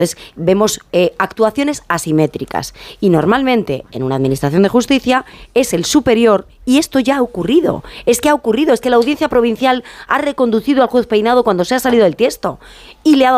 Entonces, vemos actuaciones asimétricas y normalmente en una administración de justicia es el superior, y esto ya ha ocurrido. Es que la audiencia provincial ha reconducido al juez Peinado cuando se ha salido del tiesto y le ha